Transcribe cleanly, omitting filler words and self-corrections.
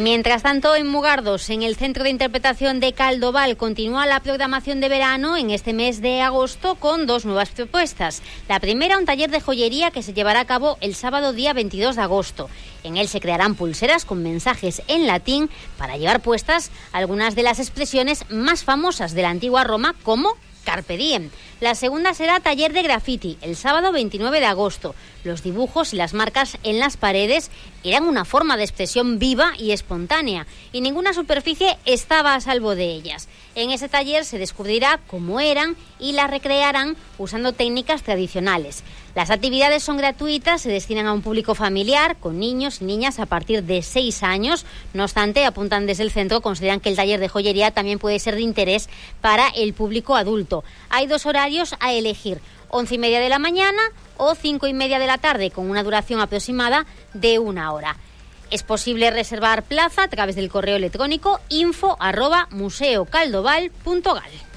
Mientras tanto, en Mugardos, en el Centro de Interpretación de Caldoval, continúa la programación de verano en este mes de agosto con 2 nuevas propuestas. La primera, un taller de joyería que se llevará a cabo el sábado día 22 de agosto. En él se crearán pulseras con mensajes en latín para llevar puestas algunas de las expresiones más famosas de la antigua Roma, como Carpe Diem. La segunda será taller de graffiti, el sábado 29 de agosto. Los dibujos y las marcas en las paredes eran una forma de expresión viva y espontánea, y ninguna superficie estaba a salvo de ellas. En ese taller se descubrirá cómo eran y las recrearán usando técnicas tradicionales. Las actividades son gratuitas, se destinan a un público familiar, con niños y niñas a partir de 6 años. No obstante, apuntan desde el centro, consideran que el taller de joyería también puede ser de interés para el público adulto. Hay 2 horarios a elegir: 11:30 de la mañana o 5:30 de la tarde, con una duración aproximada de 1 hora. Es posible reservar plaza a través del correo electrónico info@museocaldoval.gal.